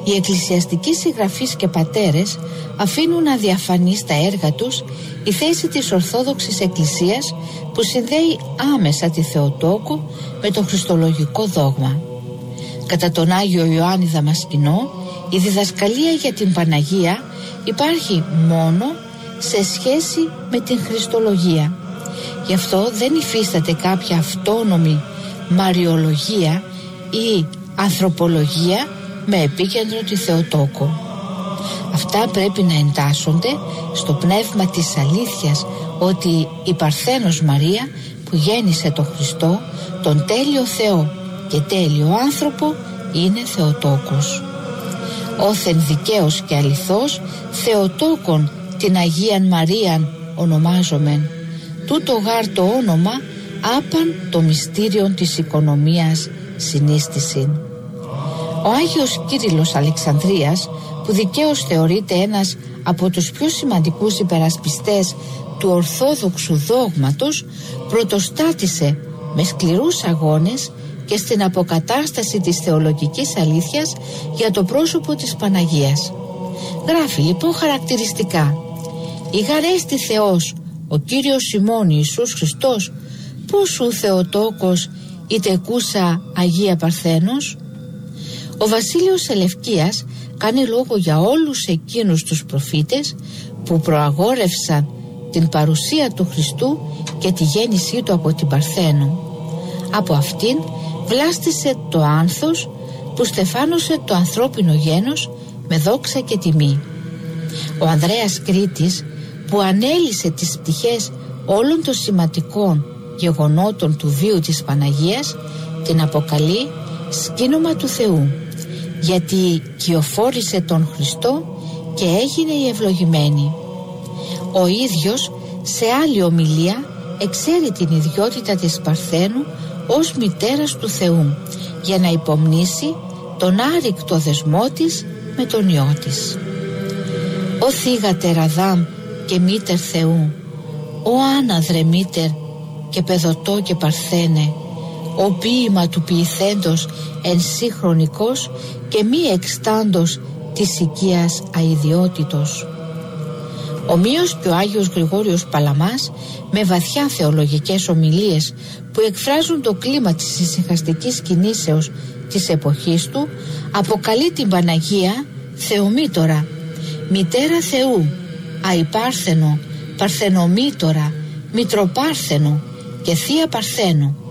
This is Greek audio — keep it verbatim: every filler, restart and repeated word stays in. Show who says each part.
Speaker 1: Οι εκκλησιαστικοί συγγραφείς και πατέρες αφήνουν αδιαφανή στα έργα τους η θέση της Ορθόδοξης Εκκλησίας που συνδέει άμεσα τη Θεοτόκο με το χριστολογικό δόγμα. Κατά τον Άγιο Ιωάννη Δαμασκηνό, η διδασκαλία για την Παναγία υπάρχει μόνο σε σχέση με την Χριστολογία. Γι' αυτό δεν υφίσταται κάποια αυτόνομη μαριολογία ή ανθρωπολογία με επίκεντρο τη Θεοτόκο. Αυτά πρέπει να εντάσσονται στο πνεύμα της αλήθειας ότι η Παρθένος Μαρία που γέννησε τον Χριστό, τον τέλειο Θεό και τέλειο άνθρωπο, είναι Θεοτόκος. Όθεν δικαίος και αληθώς Θεοτόκον την Αγίαν Μαρίαν ονομάζομεν. Τούτο γάρ το όνομα άπαν το μυστήριον της οικονομίας συνίστησιν. Ο Άγιος Κύριλλος Αλεξανδρίας, που δικαίως θεωρείται ένας από τους πιο σημαντικούς υπερασπιστές του Ορθόδοξου δόγματος, πρωτοστάτησε με σκληρούς αγώνες και στην αποκατάσταση της θεολογικής αλήθειας για το πρόσωπο της Παναγίας. Γράφει λοιπόν χαρακτηριστικά: «Η γαρέστη Θεός, ο Κύριος ημών Ιησούς Χριστός, πώς ου Θεοτόκος είτε κούσα Αγία Παρθένος». Ο Βασίλειος Ελευκίας κάνει λόγο για όλους εκείνους τους προφήτες που προαγόρευσαν την παρουσία του Χριστού και τη γέννησή του από την Παρθένο. Από αυτήν βλάστησε το άνθος που στεφάνωσε το ανθρώπινο γένος με δόξα και τιμή. Ο Ανδρέας Κρήτης, που ανέλυσε τις πτυχές όλων των σημαντικών γεγονότων του βίου της Παναγίας, την αποκαλεί σκήνομα του Θεού, γιατί κυοφόρησε τον Χριστό και έγινε η ευλογημένη. Ο ίδιος σε άλλη ομιλία εξέρει την ιδιότητα της Παρθένου ως μητέρας του Θεού για να υπομνήσει τον άρρηκτο δεσμό της με τον Υιό της. «Ο θύγατερ Αδάμ και μήτερ Θεού, ο άναδρε μήτερ και παιδωτό και Παρθένε, ο ποίημα του ποιηθέντος εν σύγχρονικός και μη εξτάντος της οικίας αηδιότητος». Ομοίως και ο Άγιος Γρηγόριος Παλαμάς, με βαθιά θεολογικές ομιλίες που εκφράζουν το κλίμα της ησυχαστικής κινήσεως της εποχής του, αποκαλεί την Παναγία Θεομήτωρα, μητέρα Θεού, αϊπάρθενο, παρθενομήτωρα, μητροπάρθενο και θεία Παρθένο.